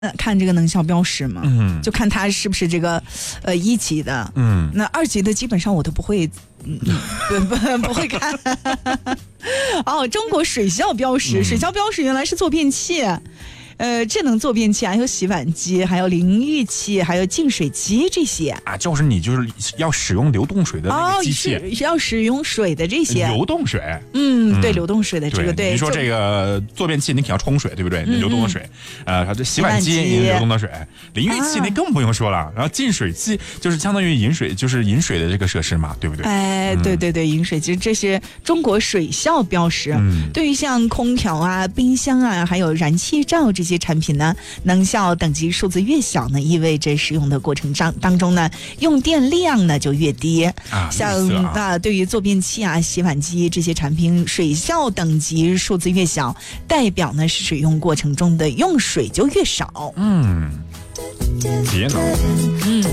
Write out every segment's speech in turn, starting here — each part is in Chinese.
看这个能效标识嘛，就看它是不是这个1级的，那2级的基本上我都不会，不会看。哦，中国水效标识，水效标识原来是坐便器。智能坐便器还有洗碗机，还有淋浴器，还有净水机这些啊，就是你就是要使用流动水的那个机器， 是要使用水的这些流动水， 对，流动水的这个对。 你说这个坐便器你肯定要冲水，对不对？流动的水，它这洗碗机也流动的水，淋浴器那更不用说了，然后净水器就是相当于饮水，就是饮水的这个设施嘛，对不对？ 哎，对，饮水机这是中国水效标识。对于像空调啊、冰箱啊，还有燃气灶这些产品呢，能效等级数字越小呢，意味着使用的过程当中呢，用电量呢就越低。像对于坐便器啊、洗碗机这些产品，水效等级数字越小，代表呢使用过程中的用水就越少。 节能。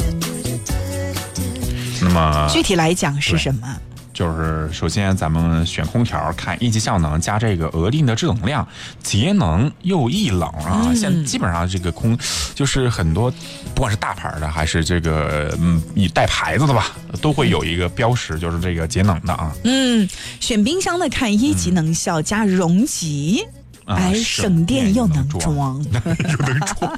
那么具体来讲是什么？ 就是首先咱们选空调看1级效能加这个额定的制冷量，节能又易冷啊。现在基本上这个就是很多不管是大牌的还是这个你带牌子的吧，都会有一个标识，就是这个节能的啊。 选冰箱的看1级能效加容积。省电又能装， 又能装，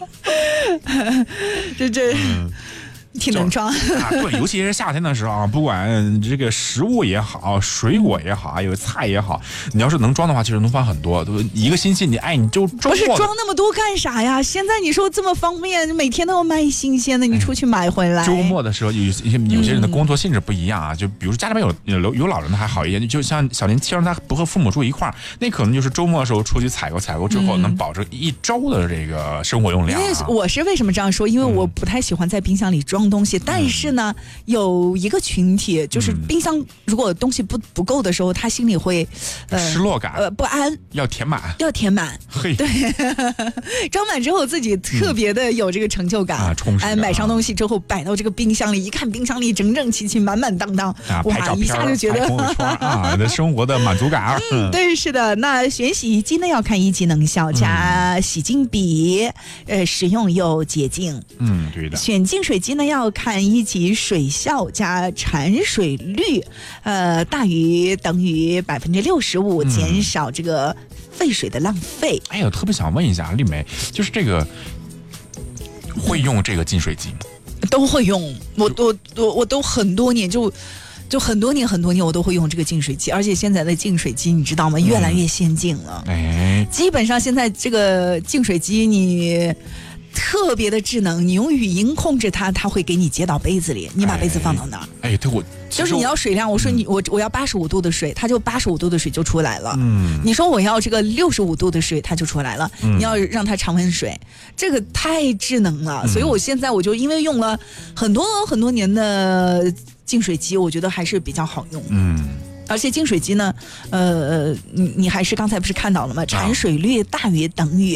这挺能装对，尤其是夏天的时候啊，不管这个食物也好，水果也好，还有菜也好，你要是能装的话，其实能放很多。一个星期你就周末不是装那么多干啥呀？现在你说这么方便，每天都要卖新鲜的，你出去买回来。 周末的时候，有些人的工作性质不一样啊，就比如说家里边有老人的还好一点，就像小年轻人他不和父母住一块儿，那可能就是周末的时候出去采购之后，能保证1周的这个生活用量。 我是为什么这样说？因为我不太喜欢在冰箱里装东西，但是呢，有一个群体，就是冰箱如果东西不够的时候，他心里会失落感， 不安， 要填满。 对，装满之后自己特别的有这个成就感， 充实。 买上东西之后摆到这个冰箱里，一看冰箱里整整齐齐、满满当当，哇，一下就觉得的生活的满足感。 对，是的。那选洗衣机呢，要看1级能效加洗净比，实用又洁净。 对的。 选净水机呢，要看1级水效加产水率，大于等于65%，减少这个废水的浪费。 我特别想问一下丽梅，就是这个会用这个净水机吗？ 都会用，我都很多年就很多年我都会用这个净水机，而且现在的净水机你知道吗？越来越先进了。基本上现在这个净水机你特别的智能，你用语音控制它，它会给你接到杯子里，你把杯子放到那儿。 对， 就是你要水量，我说我要85度的水，它就85度的水就出来了。你说我要这个65度的水，它就出来了。你要让它常温水，这个太智能了。所以我现在就因为用了很多年的净水机，我觉得还是比较好用。而且净水机呢，你还是刚才不是看到了吗？产水率大于等于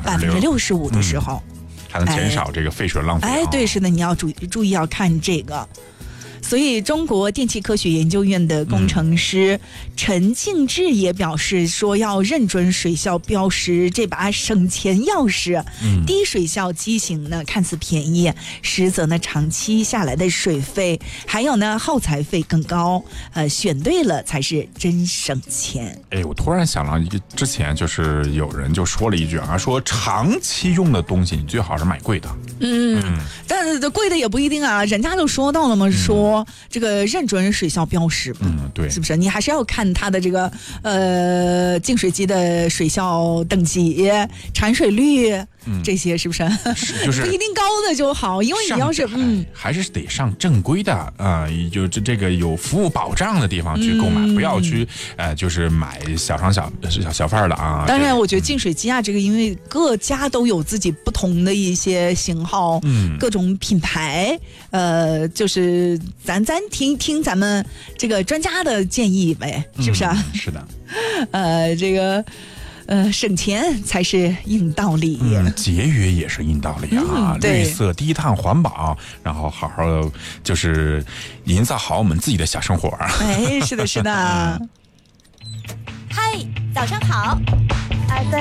65%的时候， 还能减少这个废水浪费。 对，是的，你要注意要看这个。所以中国电气科学研究院的工程师陈敬志也表示说，要认准水效标识这把省钱钥匙。低水效机型呢看似便宜，实则呢长期下来的水费还有呢耗材费更高。选对了才是真省钱。 我突然想到之前就是有人就说了一句说长期用的东西你最好是买贵的。 但是贵的也不一定啊，人家就说到了嘛，说这个认准水效标识， 对， 是不是？你还是要看它的这个净水机的水效等级、产水率。这些是不是？ 就是不一定高的就好，因为你要是还是得上正规的就这个有服务保障的地方去购买，不要去就是买小商小贩的啊。 当然，我觉得净水机这个因为各家都有自己不同的一些型号，各种品牌，就是咱听咱们这个专家的建议呗，是不是？ 是的。 这个。省钱才是硬道理， 节约也是硬道理啊！绿色、低碳、环保，然后好好的就是营造好我们自己的小生活。 是的，是的。 嗨，早上好。